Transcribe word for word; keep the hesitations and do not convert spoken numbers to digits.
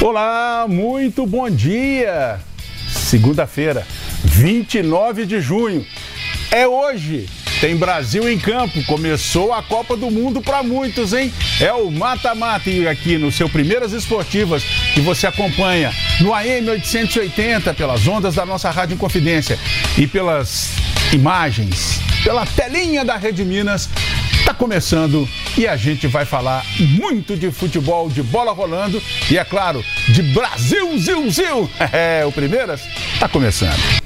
Olá, muito bom dia! Segunda-feira, vinte e nove de junho. É hoje. Tem Brasil em campo. Começou a Copa do Mundo para muitos, hein? É o mata-mata e aqui no seu Primeiras Esportivas, que você acompanha no A M oitocentos e oitenta, pelas ondas da nossa Rádio Inconfidência e pelas imagens, pela telinha da Rede Minas. Tá começando e a gente vai falar muito de futebol, de bola rolando e, é claro, de Brasil, Zil, Zil. É, o Primeiras tá começando.